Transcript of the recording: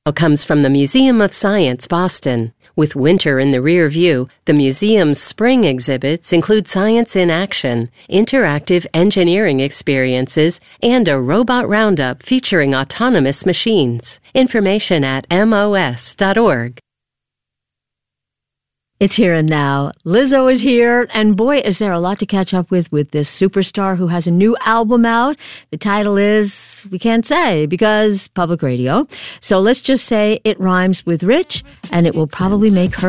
Comes from the Museum of Science, Boston. With winter in the rear view, the museum's spring exhibits include science in action, interactive engineering experiences, and a robot roundup featuring autonomous machines. Information at mos.org. It's Here and Now. Lizzo is here, and boy, is there a lot to catch up with this superstar who has a new album out. The title is, we can't say, because public radio. So let's just say it rhymes with rich, and it will probably make her